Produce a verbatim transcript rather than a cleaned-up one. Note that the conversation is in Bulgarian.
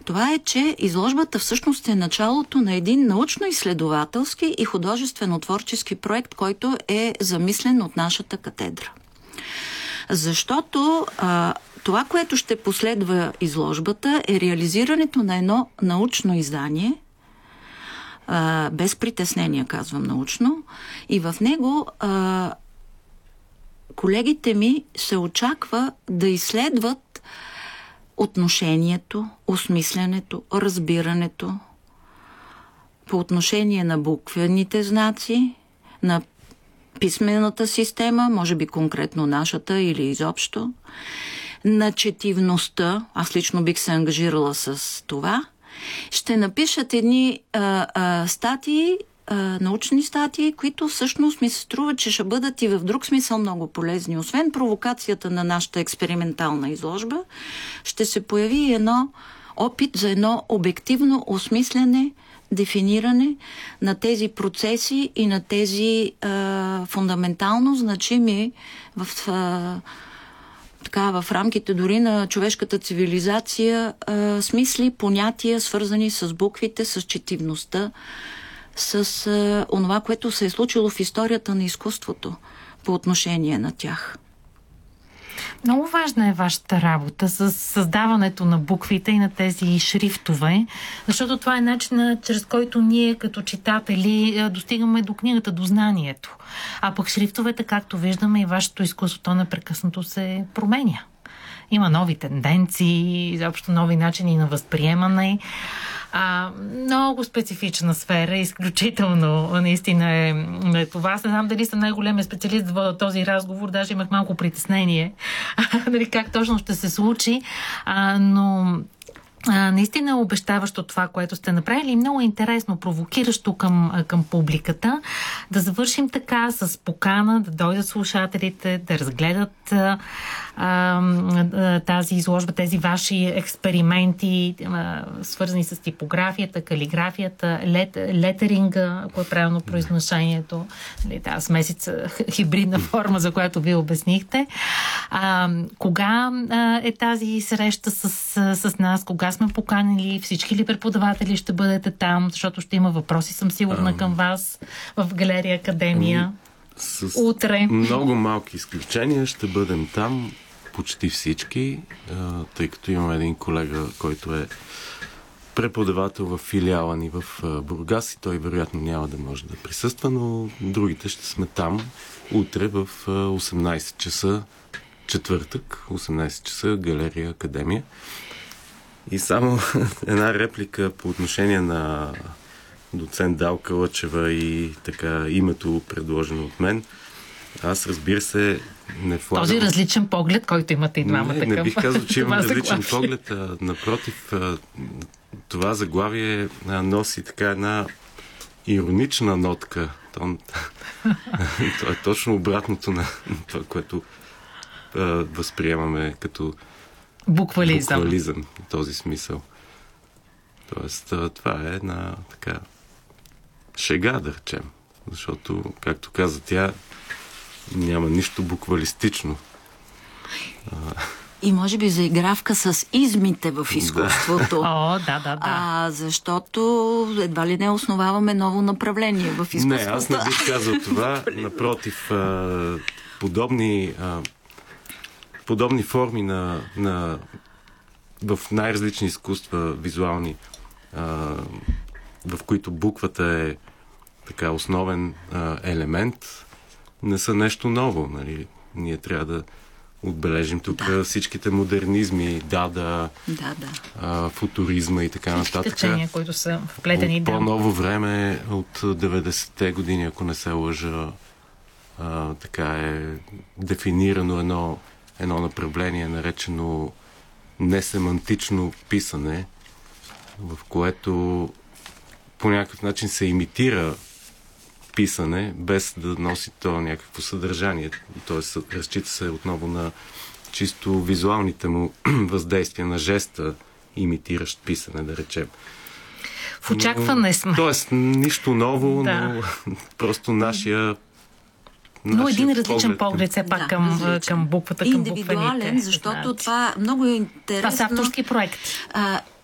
Това е, че изложбата всъщност е началото на един научно-изследователски и художествено-творчески проект, който е замислен от нашата катедра. Защото а, това, което ще последва изложбата, е реализирането на едно научно издание, а, без притеснения, казвам научно, и в него а, колегите ми се очаква да изследват отношението, осмислянето, разбирането по отношение на буквените знаци, на писмената система, може би конкретно нашата или изобщо, на четивността, аз лично бих се ангажирала с това, ще напишат едни а, а, статии, а, научни статии, които всъщност ми се струва, че ще бъдат и в друг смисъл много полезни. Освен провокацията на нашата експериментална изложба, ще се появи едно опит за едно обективно осмислене, дефиниране на тези процеси и на тези а, фундаментално значими в, а, така, в рамките дори на човешката цивилизация а, смисли, понятия, свързани с буквите, с четивността, с а, онова, което се е случило в историята на изкуството по отношение на тях. Много важна е вашата работа с създаването на буквите и на тези шрифтове, защото това е начинът, чрез който ние като читатели достигаме до книгата, до знанието. А пък шрифтовете, както виждаме, и вашето изкуство, то непрекъснато се променя. Има нови тенденции, изобщо нови начини на възприемане. А, много специфична сфера, изключително наистина е, е това. Аз не знам дали съм най-големия специалист в този разговор, даже имах малко притеснение нали, как точно ще се случи, а, но А, наистина е обещаващо това, което сте направили. Много интересно, провокиращо към, към публиката. Да завършим така с покана, да дойдат слушателите, да разгледат а, а, тази изложба, тези ваши експерименти, а, свързани с типографията, калиграфията, лет, летеринга, ако е правилно произношението, тази смесица, хибридна форма, за която ви обяснихте. А, кога а, е тази среща с, с нас? Кога сме поканили? Всички ли преподаватели ще бъдете там? Защото ще има въпроси, съм сигурна, а, към вас в Галерия Академия. С утре. Много малки изключения ще бъдем там, почти всички, тъй като имаме един колега, който е преподавател в филиала ни в Бургас и той вероятно няма да може да присъства, но другите ще сме там утре в осемнайсет часа, четвъртък, осемнайсет часа, Галерия Академия. И само една реплика по отношение на доцент Далка Лъчева и така името, предложено от мен. Аз, разбира се, не влагам... Този различен поглед, който имате и двама не, такъв. Не бих казал, че имам различен поглед. А, напротив, а, това заглавие а, носи така една иронична нотка. То, то е точно обратното на това, което а, възприемаме като буквализъм. Буквализъм в този смисъл. Тоест, това е една така шега, да речем. Защото, както каза тя, няма нищо буквалистично. И може би заигравка с измите в изкуството. О, да, да, да. А, защото едва ли не основаваме ново направление в изкуството. Не, аз не бих казал това. Напротив, подобни подобни форми на, на в най-различни изкуства, визуални, а, в които буквата е така основен а, елемент, не са нещо ново. Нали? Ние трябва да отбележим тук да. всичките модернизми, дада, да, да. А, футуризма и така нататък. Течения, които са вплетени. От по-ново време, от деветдесетте години, ако не се лъжа, а, така е дефинирано едно едно направление, наречено несемантично писане, в което по някакъв начин се имитира писане, без да носи то някакво съдържание. Тоест, разчита се отново на чисто визуалните му въздействия на жеста, имитиращ писане, да речем. В очакване сме. Тоест, нищо ново, да. но просто нашия Но един различен поглед, поглед все пак да, към, към буквата, към индивидуален, буквените. Защото значи. това много е интересно. Това са авторски проекти. А,